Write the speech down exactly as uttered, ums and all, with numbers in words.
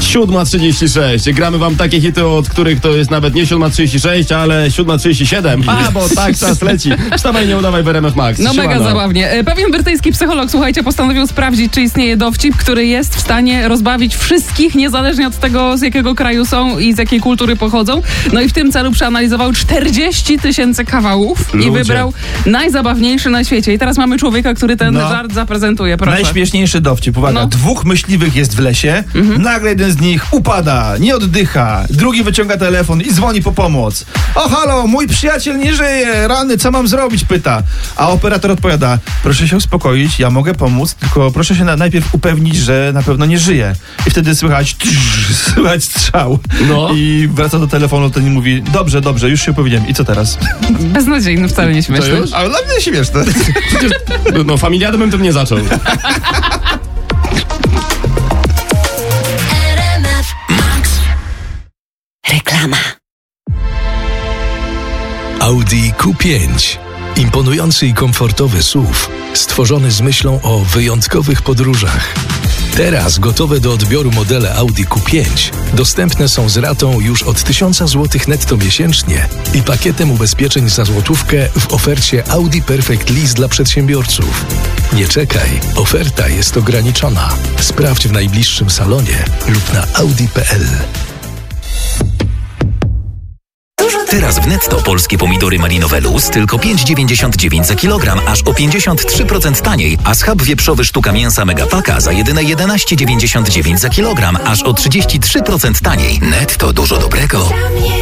siódma trzydzieści sześć. Gramy wam takie hity, od których to jest nawet nie siódma trzydzieści sześć, ale siódma trzydzieści siedem. A, bo tak czas leci. Wstawaj, nie udawaj w R M F Max. No Siemano. mega zabawnie. Pewien brytyjski psycholog, słuchajcie, postanowił sprawdzić, czy istnieje dowcip, który jest w stanie rozbawić wszystkich, niezależnie od tego, z jakiego kraju są i z jakiej kultury pochodzą. No i w tym celu przeanalizował czterdzieści tysięcy kawałów Ludzie. i wybrał najzabawniejszy na świecie. I teraz mamy człowieka, który ten No. żart zaprezentuje. Proszę. Najśmieszniejszy dowcip, uwaga, No. dwóch myśliwych jest w lesie, Mhm. nagle jeden z nich upada, nie oddycha, drugi wyciąga telefon i dzwoni po pomoc. O halo, mój przyjaciel nie żyje, rany, co mam zrobić, pyta. A operator odpowiada, proszę się uspokoić, ja mogę pomóc, tylko proszę się na, najpierw upewnić, że na pewno nie żyje. I wtedy słychać, trz, słychać strzał. No. I wraca do telefonu, ten i mówi, dobrze, dobrze, już się powiedziałem. I co teraz? Beznadziejny, wcale nie śmieszny. już? Ale dla mnie śmieszne. Przecież, no familiadę bym tym nie zaczął. Reklama. Audi Q pięć. Imponujący i komfortowy S U V, stworzony z myślą o wyjątkowych podróżach. Teraz gotowe do odbioru modele Audi Q pięć dostępne są z ratą już od tysiąc złotych netto miesięcznie i pakietem ubezpieczeń za złotówkę w ofercie Audi Perfect Lease dla przedsiębiorców. Nie czekaj, oferta jest ograniczona. Sprawdź w najbliższym salonie lub na audi kropka p l. Teraz w Netto polskie pomidory malinowe Luz tylko pięć dziewięćdziesiąt dziewięć za kilogram, aż o pięćdziesiąt trzy procent taniej, a schab wieprzowy sztuka mięsa Megapaka za jedyne jedenaście dziewięćdziesiąt dziewięć za kilogram, aż o trzydzieści trzy procent taniej. Netto, dużo dobrego.